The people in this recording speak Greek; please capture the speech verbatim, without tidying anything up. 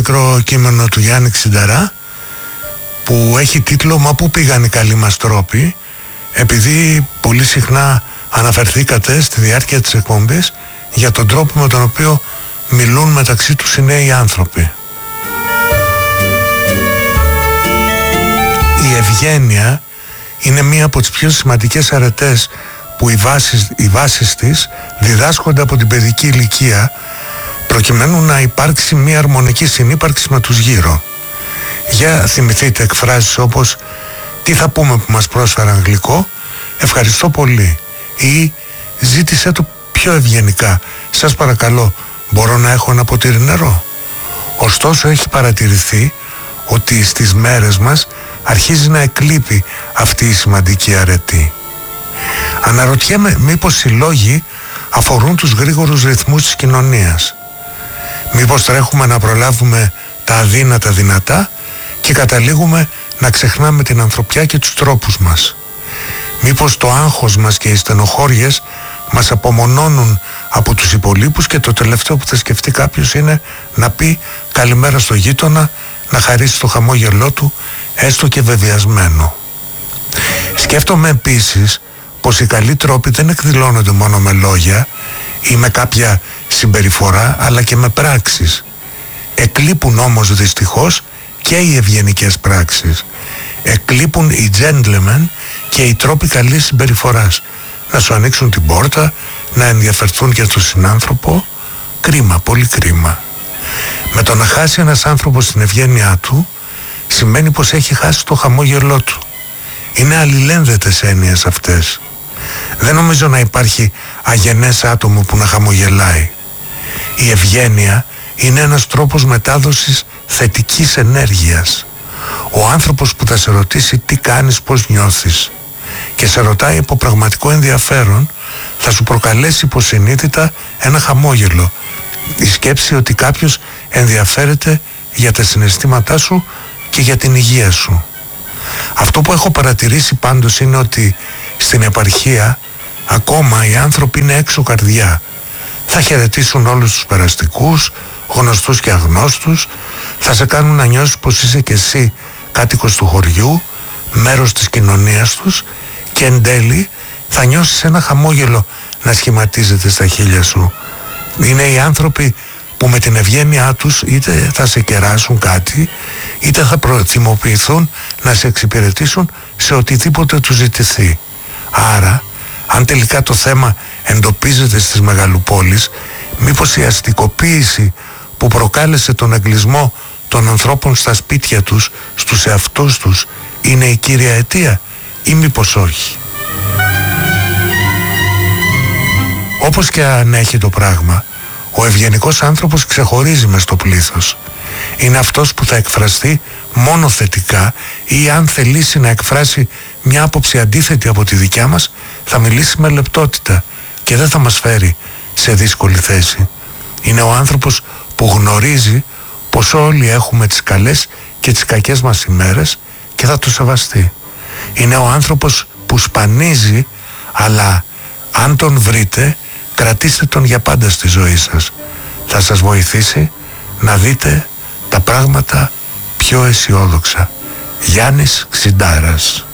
μικρό κείμενο του Γιάννη Ξινταρά που έχει τίτλο «Μα πού πήγαν οι καλοί μας τρόποι», επειδή πολύ συχνά αναφερθήκατε στη διάρκεια της εκπομπής για τον τρόπο με τον οποίο μιλούν μεταξύ τους οι νέοι άνθρωποι. Η ευγένεια είναι μία από τις πιο σημαντικές αρετές που οι βάσεις, οι βάσεις της διδάσκονται από την παιδική ηλικία, προκειμένου να υπάρξει μία αρμονική συνύπαρξη με τους γύρω. Για θυμηθείτε εκφράσεις όπως «Τι θα πούμε που μας πρόσφεραν γλυκό, ευχαριστώ πολύ», ή «Ζήτησέ το πιο ευγενικά, σας παρακαλώ, μπορώ να έχω ένα ποτήρι νερό». Ωστόσο έχει παρατηρηθεί ότι στις μέρες μας αρχίζει να εκλείπει αυτή η σημαντική αρετή. Αναρωτιέμαι μήπως οι λόγοι αφορούν τους γρήγορους ρυθμούς της κοινωνίας. Μήπως τρέχουμε να προλάβουμε τα αδύνατα δυνατά και καταλήγουμε να ξεχνάμε την ανθρωπιά και τους τρόπους μας. Μήπως το άγχος μας και οι στενοχώριες μας απομονώνουν από τους υπολείπους και το τελευταίο που θα σκεφτεί κάποιος είναι να πει καλημέρα στο γείτονα, να χαρίσει το χαμόγελό του, έστω και βεβαιασμένο. Σκέφτομαι επίσης πως οι καλοί τρόποι δεν εκδηλώνονται μόνο με λόγια ή με κάποια συμπεριφορά, αλλά και με πράξεις. Εκλείπουν όμως δυστυχώς και οι ευγενικές πράξεις. Εκλείπουν οι gentlemen και οι τρόποι καλής συμπεριφοράς. Να σου ανοίξουν την πόρτα, να ενδιαφερθούν για τον συνάνθρωπο. Κρίμα, πολύ κρίμα. Με το να χάσει ένας άνθρωπος την ευγένειά του σημαίνει πως έχει χάσει το χαμόγελό του. Είναι αλληλένδετες έννοιες αυτές. Δεν νομίζω να υπάρχει αγενές άτομο που να χαμογελάει. Η ευγένεια είναι ένας τρόπος μετάδοσης θετικής ενέργειας. Ο άνθρωπος που θα σε ρωτήσει τι κάνεις, πώς νιώθεις και σε ρωτάει από πραγματικό ενδιαφέρον, θα σου προκαλέσει υποσυνείδητα ένα χαμόγελο. Η σκέψη ότι κάποιος ενδιαφέρεται για τα συναισθήματά σου και για την υγεία σου. Αυτό που έχω παρατηρήσει πάντως είναι ότι στην επαρχία ακόμα οι άνθρωποι είναι έξω καρδιά. Θα χαιρετήσουν όλους τους περαστικούς, γνωστούς και αγνώστους, θα σε κάνουν να νιώσεις πως είσαι και εσύ κάτοικος του χωριού, μέρος της κοινωνίας τους, και εν τέλει θα νιώσεις ένα χαμόγελο να σχηματίζεται στα χείλια σου. Είναι οι άνθρωποι που με την ευγένειά τους είτε θα σε κεράσουν κάτι, είτε θα προθυμοποιηθούν να σε εξυπηρετήσουν σε οτιδήποτε τους ζητηθεί. Άρα, αν τελικά το θέμα εντοπίζεται στις μεγαλοπόλεις, μήπως η αστικοποίηση που προκάλεσε τον εγκλισμό των ανθρώπων στα σπίτια τους, στους εαυτούς τους, είναι η κύρια αιτία, ή μήπως όχι? Όπως και αν έχει το πράγμα, ο ευγενικός άνθρωπος ξεχωρίζει μες στο πλήθος. Είναι αυτός που θα εκφραστεί μόνο θετικά, ή αν θελήσει να εκφράσει μια άποψη αντίθετη από τη δικιά μας, θα μιλήσει με λεπτότητα και δεν θα μας φέρει σε δύσκολη θέση. Είναι ο άνθρωπος που γνωρίζει πως όλοι έχουμε τις καλές και τις κακές μας ημέρες και θα το σεβαστεί. Είναι ο άνθρωπος που σπανίζει, αλλά αν τον βρείτε, κρατήστε τον για πάντα στη ζωή σας. Θα σας βοηθήσει να δείτε τα πράγματα πιο αισιόδοξα. Γιάννης Ξιντάρας.